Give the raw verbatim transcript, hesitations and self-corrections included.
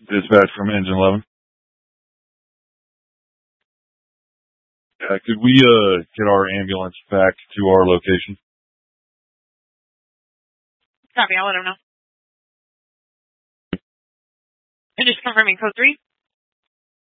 Dispatch from Engine eleven. Uh, could we uh, get our ambulance back to our location? Copy, I'll let him know. And just confirming code three?